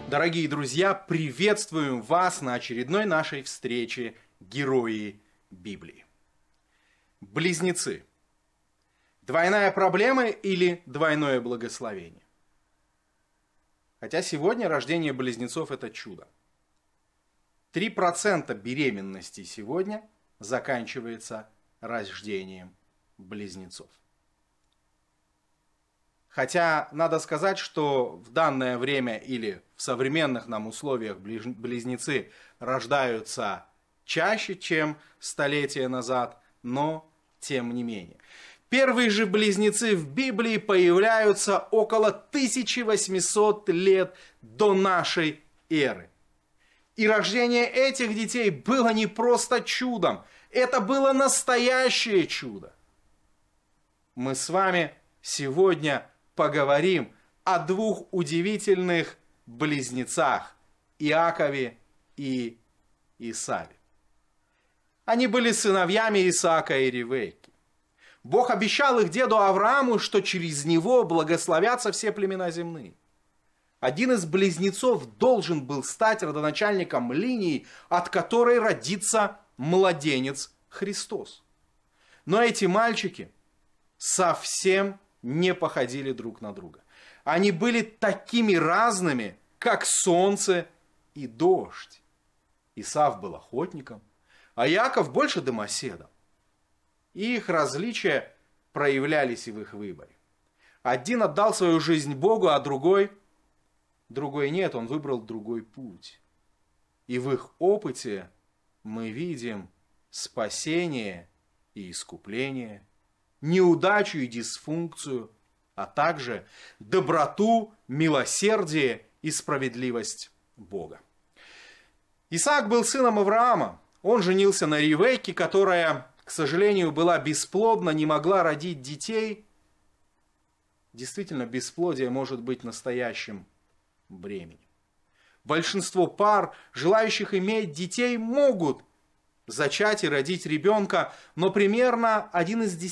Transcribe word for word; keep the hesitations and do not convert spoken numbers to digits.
Дорогие друзья, приветствуем вас на очередной нашей встрече «Герои Библии». Близнецы. Двойная проблема или двойное благословение? Хотя сегодня рождение близнецов – это чудо. три процента беременности сегодня заканчивается рождением близнецов. Хотя надо сказать, что в данное время или в современных нам условиях близнецы рождаются чаще, чем столетия назад, но тем не менее. Первые же близнецы в Библии появляются около тысяча восемьсот лет до нашей эры. И рождение этих детей было не просто чудом, это было настоящее чудо. Мы с вами сегодня поговорим о двух удивительных близнецах – Иакове и Исаве. Они были сыновьями Исаака и Ревекки. Бог обещал их деду Аврааму, что через него благословятся все племена земные. Один из близнецов должен был стать родоначальником линии, от которой родится младенец Христос. Но эти мальчики совсем не походили друг на друга. Они были такими разными, как солнце и дождь. Исав был охотником, а Иаков больше домоседом. И их различия проявлялись и в их выборе. Один отдал свою жизнь Богу, а другой, другой нет, он выбрал другой путь. И в их опыте мы видим спасение и искупление, неудачу и дисфункцию, а также доброту, милосердие и справедливость Бога. Исаак был сыном Авраама. Он женился на Ревекке, которая, к сожалению, была бесплодна, не могла родить детей. Действительно, бесплодие может быть настоящим бременем. Большинство пар, желающих иметь детей, могут зачать и родить ребенка, но примерно один из десяти